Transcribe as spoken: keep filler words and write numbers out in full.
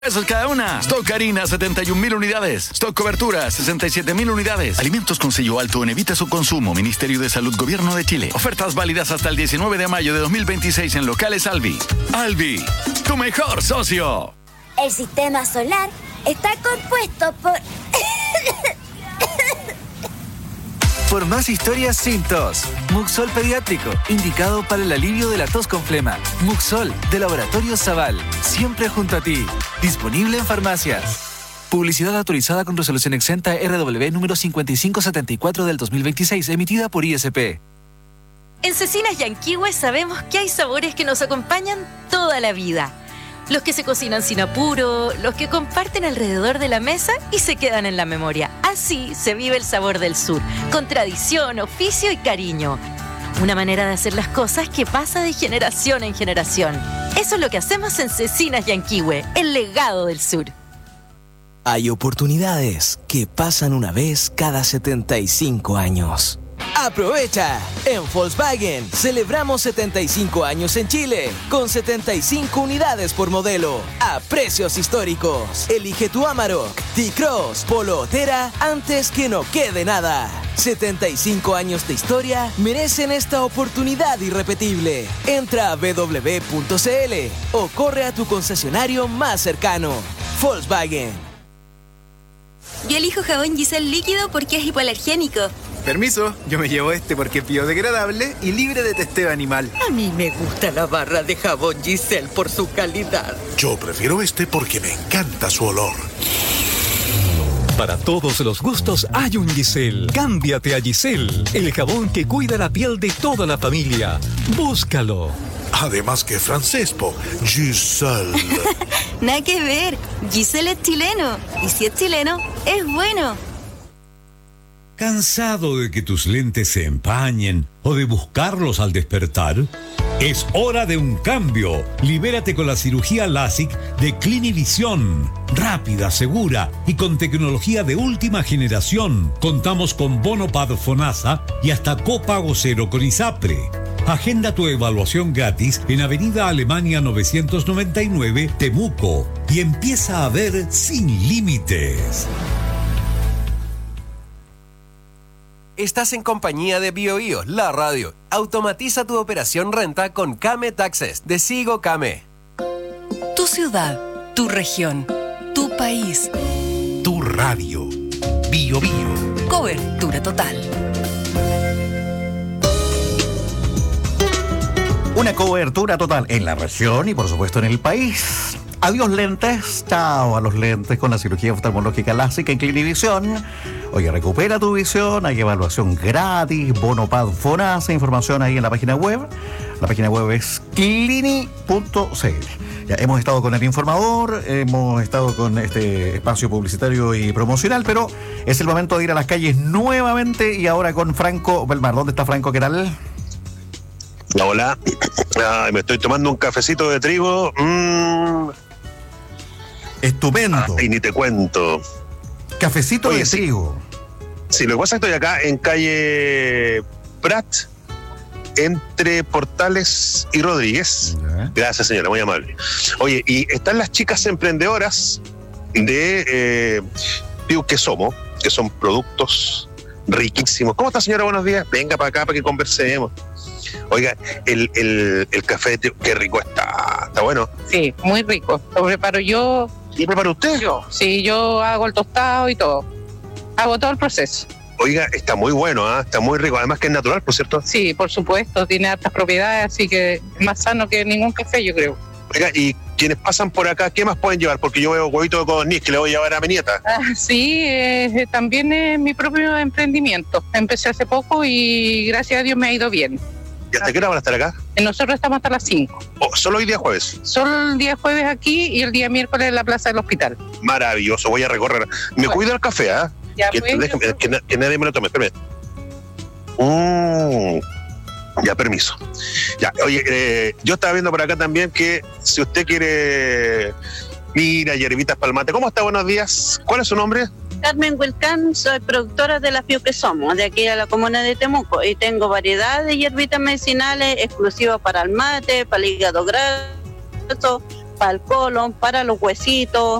Pesos cada una. Stock harina, setenta y un mil unidades. Stock cobertura, sesenta y siete mil unidades. Alimentos con sello alto en evita su consumo. Ministerio de Salud, Gobierno de Chile. Ofertas válidas hasta el diecinueve de mayo de dos mil veintiséis en locales Alvi. Alvi, tu mejor socio. El sistema solar está compuesto por... Por más historias sin tos. Muxol Pediátrico, indicado para el alivio de la tos con flema. Muxol, de Laboratorio Zaval, siempre junto a ti. Disponible en farmacias. Publicidad autorizada con resolución exenta R W número cincuenta y cinco setenta y cuatro del dos mil veintiséis, emitida por I S P. En Cecinas Yanquihue sabemos que hay sabores que nos acompañan toda la vida. Los que se cocinan sin apuro, los que comparten alrededor de la mesa y se quedan en la memoria. Así se vive el sabor del sur, con tradición, oficio y cariño. Una manera de hacer las cosas que pasa de generación en generación. Eso es lo que hacemos en Cecinas Yanquihue, el legado del sur. Hay oportunidades que pasan una vez cada setenta y cinco años. ¡Aprovecha! En Volkswagen celebramos setenta y cinco años en Chile, con setenta y cinco unidades por modelo, a precios históricos. Elige tu Amarok, T-Cross, Polo o Thera antes que no quede nada. setenta y cinco años de historia merecen esta oportunidad irrepetible. Entra a w w w punto c l o corre a tu concesionario más cercano. Volkswagen. Yo elijo jabón Giselle líquido porque es hipoalergénico. Permiso, yo me llevo este porque es biodegradable y libre de testeo animal. A mí me gusta la barra de jabón Giselle por su calidad. Yo prefiero este porque me encanta su olor. Para todos los gustos hay un Giselle. Cámbiate a Giselle, el jabón que cuida la piel de toda la familia. Búscalo. Además que francés, po. Giselle. Nada que ver. Giselle es chileno. Y si es chileno, es bueno. ¿Cansado de que tus lentes se empañen o de buscarlos al despertar? Es hora de un cambio. Libérate con la cirugía LASIK de Clinivision. Rápida, segura y con tecnología de última generación. Contamos con Bonopad Fonasa y hasta copago cero con ISAPRE. Agenda tu evaluación gratis en Avenida Alemania novecientos noventa y nueve, Temuco, y empieza a ver sin límites. Estás en compañía de BioBio, la radio. Automatiza tu operación renta con Kame Taxes de Sigo Kame. Tu ciudad, tu región, tu país. Tu radio. BioBio. Cobertura total. Una cobertura total en la región y por supuesto en el país. Adiós lentes, chao a los lentes con la cirugía oftalmológica LASIK en Clinivision. Oye, recupera tu visión, hay evaluación gratis, Bonopad Fonasa, información ahí en la página web. La página web es clini punto c l. Ya hemos estado con el informador, hemos estado con este espacio publicitario y promocional, pero es el momento de ir a las calles nuevamente y ahora con Franco Belmar. ¿Dónde está Franco? ¿Qué tal? Hola, ay, me estoy tomando un cafecito de trigo. Mm. Estupendo. Y ni te cuento. Cafecito Oye, de sí, trigo. Sí, lo que pasa es que estoy acá en calle Prat, entre Portales y Rodríguez. Uh-huh. Gracias, señora, muy amable. Oye, y están las chicas emprendedoras de eh, Piu que Somos, que son productos riquísimos. ¿Cómo está, señora? Buenos días. Venga para acá para que conversemos. Oiga, el, el, el café, qué rico está. Está bueno. Sí, muy rico. Lo preparo yo. ¿Lo prepara usted? Yo. Sí, yo hago el tostado y todo. Hago todo el proceso. Oiga, está muy bueno, ¿eh? Está muy rico. Además que es natural, por cierto. Sí, por supuesto. Tiene altas propiedades, así que es más sano que ningún café, yo creo. Oiga, y quienes pasan por acá, ¿qué más pueden llevar? Porque yo veo huevito de codorniz que le voy a llevar a mi nieta. Ah, sí, eh, también es mi propio emprendimiento. Empecé hace poco y gracias a Dios me ha ido bien. ¿Y hasta qué hora van a estar acá? Nosotros estamos hasta las cinco. Oh, ¿solo hoy día jueves? Solo el día jueves aquí y el día miércoles en la plaza del hospital. Maravilloso, voy a recorrer. Me bueno. Cuido el café, ¿ah? ¿eh? Ya, que, pues, déjame, que, que nadie me lo tome, espérame. Mm, ya, permiso. Ya, oye, eh, yo estaba viendo por acá también que si usted quiere... Mira, hierbitas palmate. ¿Cómo está? Buenos días. ¿Cuál es su nombre? Carmen Huelcán, soy productora de la Piu que Somos, de aquí a la comuna de Temuco, y tengo variedad de hierbitas medicinales exclusivas para el mate, para el hígado graso, para el colon, para los huesitos.